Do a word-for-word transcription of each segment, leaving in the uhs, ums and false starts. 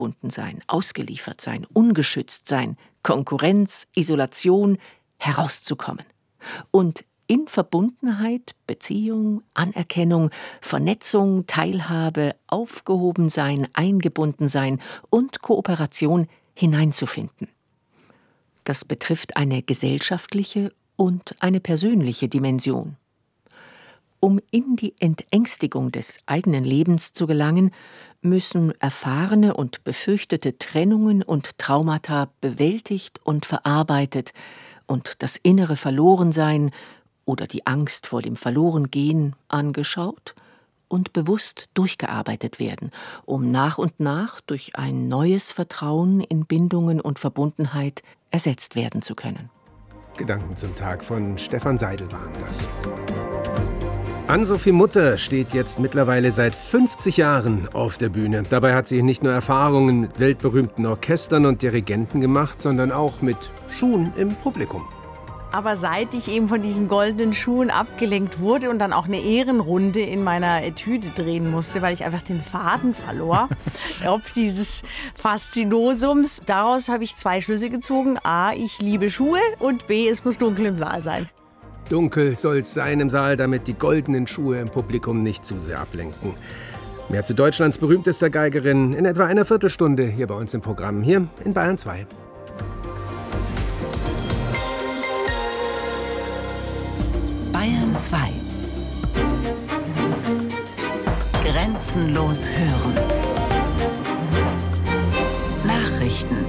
eingebunden sein, ausgeliefert sein, ungeschützt sein, Konkurrenz, Isolation, herauszukommen. Und in Verbundenheit, Beziehung, Anerkennung, Vernetzung, Teilhabe, Aufgehobensein, Eingebundensein und Kooperation hineinzufinden. Das betrifft eine gesellschaftliche und eine persönliche Dimension. Um in die Entängstigung des eigenen Lebens zu gelangen, müssen erfahrene und befürchtete Trennungen und Traumata bewältigt und verarbeitet und das innere Verlorensein oder die Angst vor dem Verlorengehen angeschaut und bewusst durchgearbeitet werden, um nach und nach durch ein neues Vertrauen in Bindungen und Verbundenheit ersetzt werden zu können. Gedanken zum Tag von Stefan Seidel waren das. Ann-Sophie Mutter steht jetzt mittlerweile seit fünfzig Jahren auf der Bühne. Dabei hat sie nicht nur Erfahrungen mit weltberühmten Orchestern und Dirigenten gemacht, sondern auch mit Schuhen im Publikum. Aber seit ich eben von diesen goldenen Schuhen abgelenkt wurde und dann auch eine Ehrenrunde in meiner Etüde drehen musste, weil ich einfach den Faden verlor, ob dieses Faszinosums, daraus habe ich zwei Schlüsse gezogen. A, ich liebe Schuhe und B, es muss dunkel im Saal sein. Dunkel soll es sein im Saal, damit die goldenen Schuhe im Publikum nicht zu sehr ablenken. Mehr zu Deutschlands berühmtester Geigerin in etwa einer Viertelstunde hier bei uns im Programm, hier in Bayern zwei. Bayern zwei. Grenzenlos hören. Nachrichten.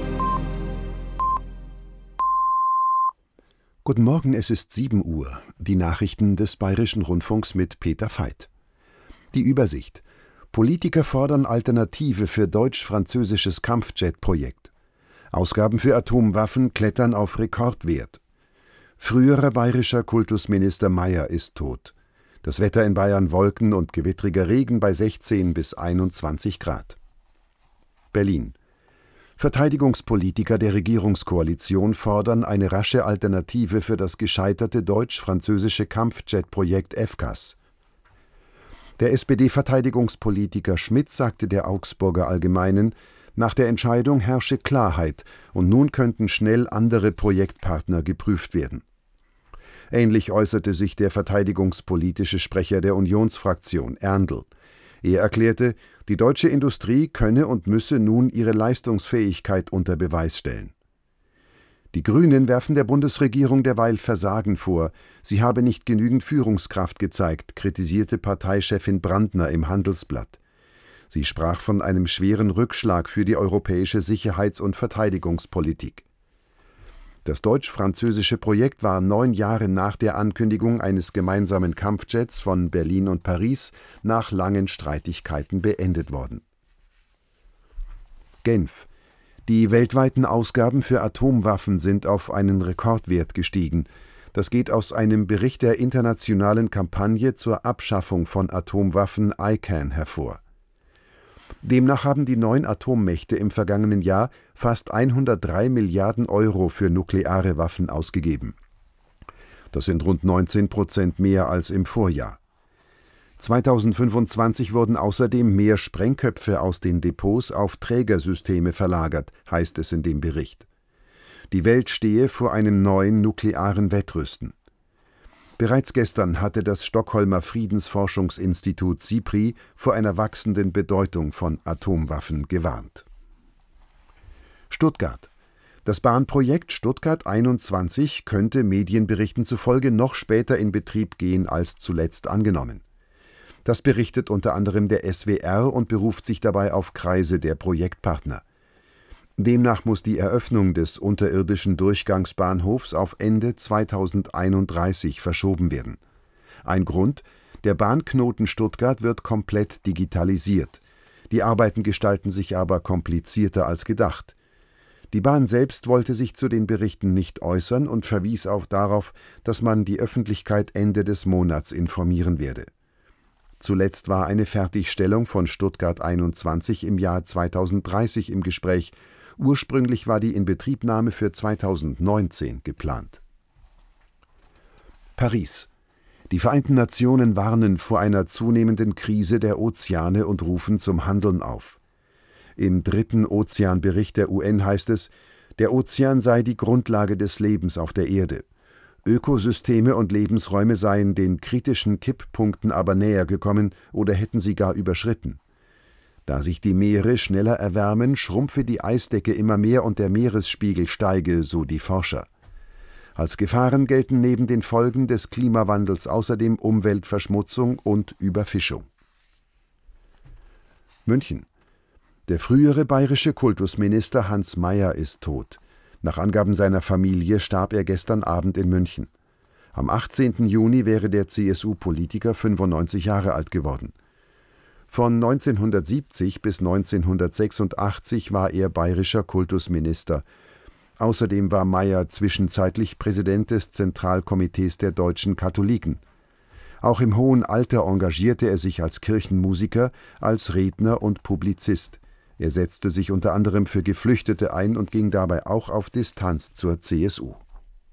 Guten Morgen, es ist sieben Uhr. Die Nachrichten des Bayerischen Rundfunks mit Peter Veit. Die Übersicht. Politiker fordern Alternative für deutsch-französisches Kampfjet-Projekt. Ausgaben für Atomwaffen klettern auf Rekordwert. Früherer bayerischer Kultusminister Mayer ist tot. Das Wetter in Bayern Wolken und gewittriger Regen bei sechzehn bis einundzwanzig Grad. Berlin. Verteidigungspolitiker der Regierungskoalition fordern eine rasche Alternative für das gescheiterte deutsch-französische Kampfjet-Projekt F C A S. Der S P D-Verteidigungspolitiker Schmidt sagte der Augsburger Allgemeinen, nach der Entscheidung herrsche Klarheit und nun könnten schnell andere Projektpartner geprüft werden. Ähnlich äußerte sich der verteidigungspolitische Sprecher der Unionsfraktion, Erndl. Er erklärte, die deutsche Industrie könne und müsse nun ihre Leistungsfähigkeit unter Beweis stellen. Die Grünen werfen der Bundesregierung derweil Versagen vor. Sie habe nicht genügend Führungskraft gezeigt, kritisierte Parteichefin Brandner im Handelsblatt. Sie sprach von einem schweren Rückschlag für die europäische Sicherheits- und Verteidigungspolitik. Das deutsch-französische Projekt war neun Jahre nach der Ankündigung eines gemeinsamen Kampfjets von Berlin und Paris nach langen Streitigkeiten beendet worden. Genf. Die weltweiten Ausgaben für Atomwaffen sind auf einen Rekordwert gestiegen. Das geht aus einem Bericht der internationalen Kampagne zur Abschaffung von Atomwaffen I C A N hervor. Demnach haben die neun Atommächte im vergangenen Jahr fast hundertdrei Milliarden Euro für nukleare Waffen ausgegeben. Das sind rund neunzehn Prozent mehr als im Vorjahr. zweitausendfünfundzwanzig wurden außerdem mehr Sprengköpfe aus den Depots auf Trägersysteme verlagert, heißt es in dem Bericht. Die Welt stehe vor einem neuen nuklearen Wettrüsten. Bereits gestern hatte das Stockholmer Friedensforschungsinstitut SIPRI vor einer wachsenden Bedeutung von Atomwaffen gewarnt. Stuttgart. Das Bahnprojekt Stuttgart einundzwanzig könnte Medienberichten zufolge noch später in Betrieb gehen als zuletzt angenommen. Das berichtet unter anderem der S W R und beruft sich dabei auf Kreise der Projektpartner. Demnach muss die Eröffnung des unterirdischen Durchgangsbahnhofs auf Ende zweitausendeinunddreißig verschoben werden. Ein Grund: Der Bahnknoten Stuttgart wird komplett digitalisiert. Die Arbeiten gestalten sich aber komplizierter als gedacht. Die Bahn selbst wollte sich zu den Berichten nicht äußern und verwies auch darauf, dass man die Öffentlichkeit Ende des Monats informieren werde. Zuletzt war eine Fertigstellung von Stuttgart einundzwanzig im Jahr zweitausenddreißig im Gespräch. Ursprünglich war die Inbetriebnahme für zweitausendneunzehn geplant. Paris. Die Vereinten Nationen warnen vor einer zunehmenden Krise der Ozeane und rufen zum Handeln auf. Im dritten Ozeanbericht der U N heißt es, der Ozean sei die Grundlage des Lebens auf der Erde. Ökosysteme und Lebensräume seien den kritischen Kipppunkten aber näher gekommen oder hätten sie gar überschritten. Da sich die Meere schneller erwärmen, schrumpfe die Eisdecke immer mehr und der Meeresspiegel steige, so die Forscher. Als Gefahren gelten neben den Folgen des Klimawandels außerdem Umweltverschmutzung und Überfischung. München. Der frühere bayerische Kultusminister Hans Mayer ist tot. Nach Angaben seiner Familie starb er gestern Abend in München. Am achtzehnten Juni wäre der C S U-Politiker fünfundneunzig Jahre alt geworden. Von neunzehnhundertsiebzig bis neunzehnhundertsechsundachtzig war er bayerischer Kultusminister. Außerdem war Mayer zwischenzeitlich Präsident des Zentralkomitees der deutschen Katholiken. Auch im hohen Alter engagierte er sich als Kirchenmusiker, als Redner und Publizist. Er setzte sich unter anderem für Geflüchtete ein und ging dabei auch auf Distanz zur C S U.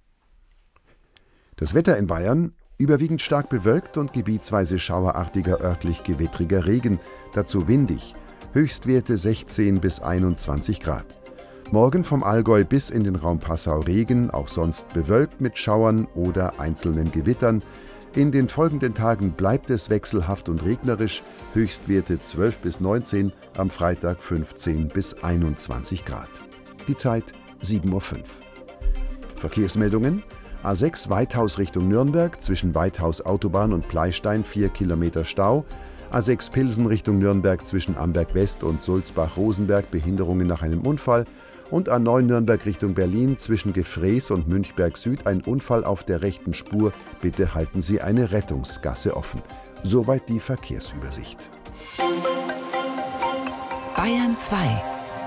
Das Wetter in Bayern: überwiegend stark bewölkt und gebietsweise schauerartiger, örtlich gewittriger Regen, dazu windig, Höchstwerte sechzehn bis einundzwanzig Grad. Morgen vom Allgäu bis in den Raum Passau Regen, auch sonst bewölkt mit Schauern oder einzelnen Gewittern. In den folgenden Tagen bleibt es wechselhaft und regnerisch, Höchstwerte zwölf bis neunzehn, am Freitag fünfzehn bis einundzwanzig Grad. Die Zeit sieben Uhr fünf. Verkehrsmeldungen: A sechs Weithaus Richtung Nürnberg, zwischen Weithaus Autobahn und Pleistein vier Kilometer Stau. A sechs Pilsen Richtung Nürnberg, zwischen Amberg West und Sulzbach-Rosenberg Behinderungen nach einem Unfall. Und A neun Nürnberg Richtung Berlin, zwischen Gefrees und Münchberg Süd ein Unfall auf der rechten Spur. Bitte halten Sie eine Rettungsgasse offen. Soweit die Verkehrsübersicht. Bayern zwei.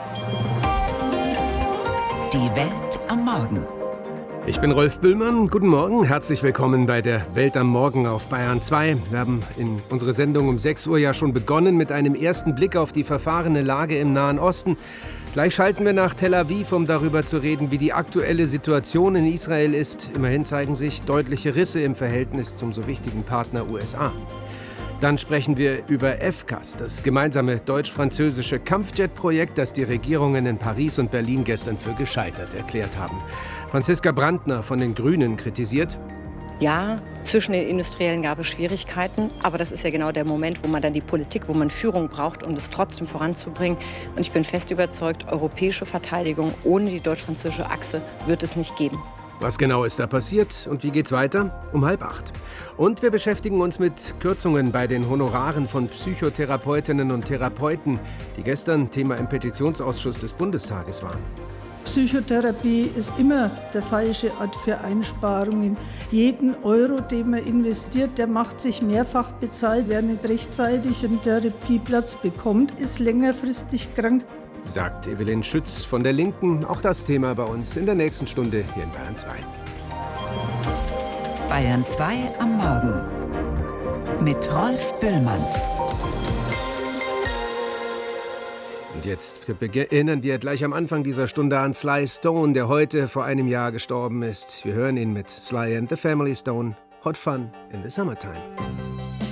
Die Welt am Morgen. Ich bin Rolf Bühlmann. Guten Morgen, herzlich willkommen bei der Welt am Morgen auf Bayern zwei. Wir haben in unserer Sendung um sechs Uhr ja schon begonnen mit einem ersten Blick auf die verfahrene Lage im Nahen Osten. Gleich schalten wir nach Tel Aviv, um darüber zu reden, wie die aktuelle Situation in Israel ist. Immerhin zeigen sich deutliche Risse im Verhältnis zum so wichtigen Partner U S A. Dann sprechen wir über F C A S, das gemeinsame deutsch-französische Kampfjet-Projekt, das die Regierungen in Paris und Berlin gestern für gescheitert erklärt haben. Franziska Brandner von den Grünen kritisiert: Ja, zwischen den Industriellen gab es Schwierigkeiten, aber das ist ja genau der Moment, wo man dann die Politik, wo man Führung braucht, um das trotzdem voranzubringen. Und ich bin fest überzeugt, europäische Verteidigung ohne die deutsch-französische Achse wird es nicht geben. Was genau ist da passiert und wie geht's weiter? Um halb acht. Und wir beschäftigen uns mit Kürzungen bei den Honoraren von Psychotherapeutinnen und Therapeuten, die gestern Thema im Petitionsausschuss des Bundestages waren. Psychotherapie ist immer der falsche Ort für Einsparungen. Jeden Euro, den man investiert, der macht sich mehrfach bezahlt. Wer nicht rechtzeitig einen Therapieplatz bekommt, ist längerfristig krank. Sagt Evelyn Schütz von der Linken. Auch das Thema bei uns in der nächsten Stunde hier in Bayern zwei. Bayern zwei am Morgen mit Rolf Bühlmann. Und jetzt erinnern wir gleich am Anfang dieser Stunde an Sly Stone, der heute vor einem Jahr gestorben ist. Wir hören ihn mit Sly and the Family Stone, Hot Fun in the Summertime.